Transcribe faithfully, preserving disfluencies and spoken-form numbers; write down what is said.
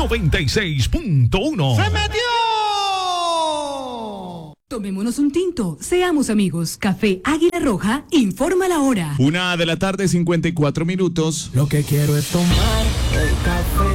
noventa y seis punto uno. ¡Se metió! Tomémonos un tinto, seamos amigos. Café Águila Roja, informa la hora. Una de la tarde, cincuenta y cuatro minutos. Lo que quiero es tomar el café.